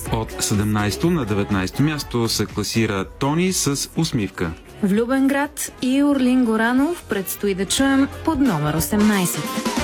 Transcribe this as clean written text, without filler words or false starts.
От 17 на 19 място се класира Тони с Усмивка. Влюбен град и Орлин Горанов предстои да чуем под номер 18.